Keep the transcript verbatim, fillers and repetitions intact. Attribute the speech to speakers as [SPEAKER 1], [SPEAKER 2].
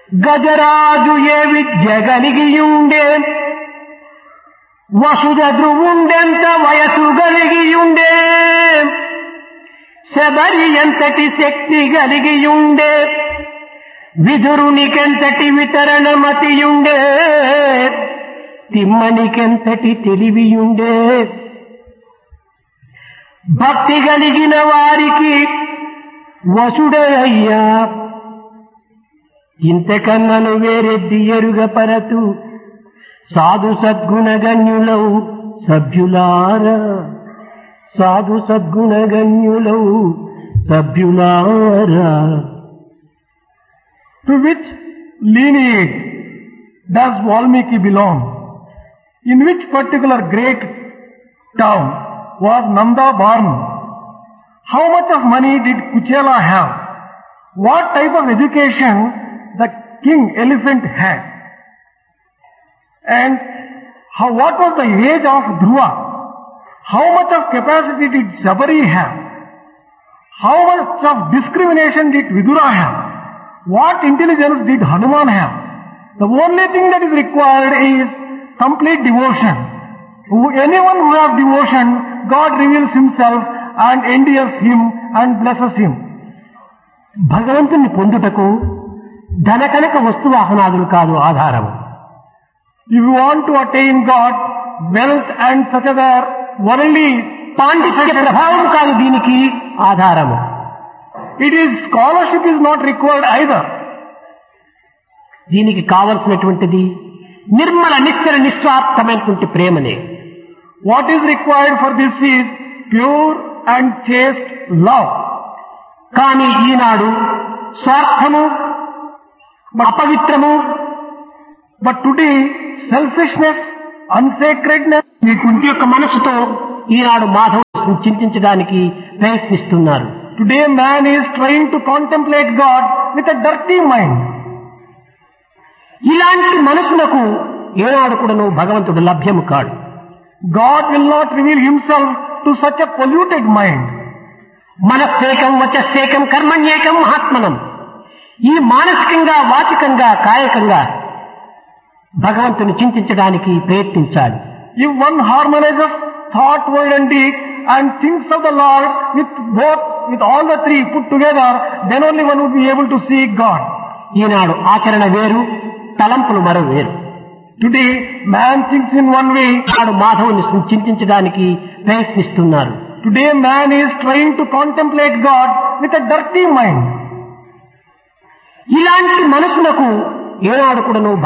[SPEAKER 1] గజరాజు ఏ విద్య గలిగియుండే వసుధ ధ్రువుండెంత వయసు గలిగియుండే శబరి ఎంతటి శక్తి గలిగియుండే విదురునికెంతటి వితరణమతియుండే తిమ్మనికెంతటి తెలివియుండే భక్తి కలిగిన వారికి వసుడే అయ్యా ఇంతకన్నను వేరెద్ది ఎరుగ పరతు సాధు సద్గుణగణ్యులౌ సభ్యులారా సాధు సద్గుణగణ్యులౌ సభ్యులారా.
[SPEAKER 2] To which lineage does Valmiki belong? In which particular great town was Nanda born? How much of money did Kuchela have? What type of education the king elephant had? And how, what was the age of Dhruva? How much of capacity did Sabari have? How much of discrimination did Vidura have? What intelligence did Hanuman have? The only thing that is required is complete devotion. Who- Anyone who has devotion, God reveals himself and endears him and blesses him.
[SPEAKER 1] భగవంతుని పొందుటకు ధనకనక వస్తువాహనాదులు కాదు ఆధారము.
[SPEAKER 2] If you want to attain God, wealth and such other worldly
[SPEAKER 1] పాండిత్య ప్రభావం కాదు దీనికి ఆధారము.
[SPEAKER 2] it is scholarship is not required either.
[SPEAKER 1] దీనికి కావలసినటువంటిది నిర్మల నిశ్చల నిస్వార్థమైనటువంటి ప్రేమనే.
[SPEAKER 2] What is required for this is pure and chaste love.
[SPEAKER 1] కానీ ఈనాడు స్వార్థము అపవిత్రము
[SPEAKER 2] But today, selfishness, unsacredness,
[SPEAKER 1] ఈ కుంటి యొక్క మనసుతో ఈనాడు మాధవుని చింతించడానికి ప్రయత్నిస్తున్నారు.
[SPEAKER 2] today man is trying to contemplate God with a dirty mind.
[SPEAKER 1] ఇలాంటి మనసులకు ఏనాడు కూడాను భగవంతుడు లభ్యము కాడు.
[SPEAKER 2] God will not reveal himself to such a polluted mind.
[SPEAKER 1] మనస్సేకం వచస్సేకం కర్మణ్యేకం మహాత్మనం. ఈ మానసికంగా వాచికంగా కాయకంగా భగవంతుని చింతించడానికి ప్రయత్నించాలి.
[SPEAKER 2] If one harmonizes thought, word and deed and thinks of the Lord with both, with all the three put together, then only one would be able to see God.
[SPEAKER 1] ఈనాడు ఆచరణ వేరు, తలంపులు మరో వేరు.
[SPEAKER 2] Today, man thinks in one way.
[SPEAKER 1] నాడు మాధవుని చింతించడానికి ప్రయత్నిస్తున్నారు.
[SPEAKER 2] Today, man is trying to contemplate God with a dirty mind.
[SPEAKER 1] ఇలాంటి మనసులకు ఏనాడు కూడాను